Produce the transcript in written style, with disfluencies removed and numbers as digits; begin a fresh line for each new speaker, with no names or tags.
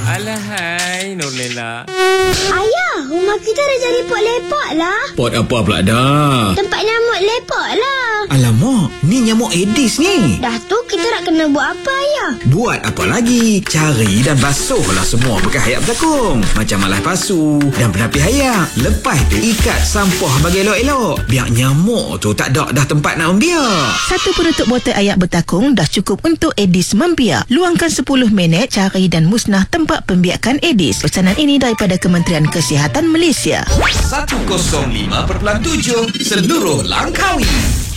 Alahai, Nurlela.
Ayah, rumah kita dah jadi pot lepak lah.
Pot apa pula dah?
Tempat nyamuk lepak lah.
Alamak, ni nyamuk Aedes ni.
Dah tu kita nak kena buat apa, Ayah?
Buat apa lagi? Cari dan basuhlah semua bekas hayap bertakung. Macam malas pasu dan penapi hayap. Lepas tu ikat sampah bagi elok-elok. Biar nyamuk tu tak ada dah tempat nak membiak.
Satu penutup botol ayak bertakung dah cukup untuk Aedes membiak. Luangkan 10 minit cari dan musnah tempat pembiakan Aedes. Pesanan ini daripada Kementerian Kesihatan Malaysia.
105.7 seluruh Langkawi.